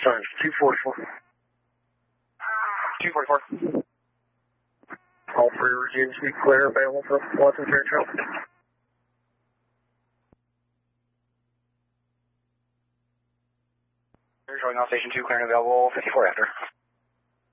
Sorry, 244. 244. All three regions be clear, available for Watson Fairchild. Showing off station 2, clearing available 54 after.